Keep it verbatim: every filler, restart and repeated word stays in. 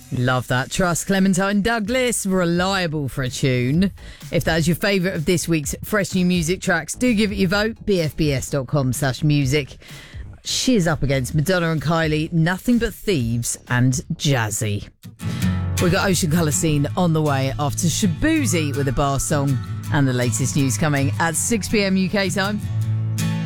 Love that. Trust Clementine Douglas, reliable for a tune. If that is your favourite of this week's fresh new music tracks, do give it your vote. b f b s dot com slash music. She's up against Madonna and Kylie, Nothing But Thieves and Jazzy. We've got Ocean Colour Scene on the way after Shaboozey with a bar song, and the latest news coming at six p m U K time.